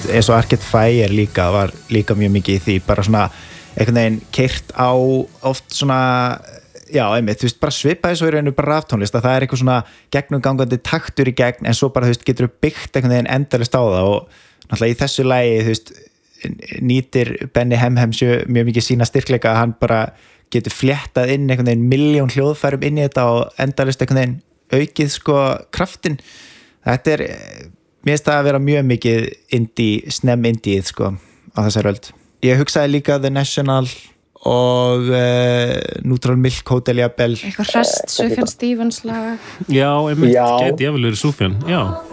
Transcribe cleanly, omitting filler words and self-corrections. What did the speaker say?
eins og Arcade Fire líka var líka mjög mikið í því, bara svona einhvern veginn keyrt á oft svona já, einmitt, þú veist, bara svipaði svo í rauninu bara raftónlist að það eitthvað svona gegnumgangandi taktur í gegn en svo bara, þú veist, getur byggt einhvern veginn endalaust á það og náttúrulega í þessu lagi, þú veist, nýtir Benny Hemhemsjö mjög mikið sína styrkleika að hann bara getur fléttað inn einhvern veginn milljón hljóðfærum inn í þetta og endalaust einhvern veginn aukið sko kraftin. Þetta mér finnst það að vera mjög mikið snemm indie sko á þessari öld. Ég hugsaði líka The National og Neutral Milk Hotel jafnvel. Eitthvað hrest Sufjan Stevens laga. Já, geti jafnvel verið Sufjan, já.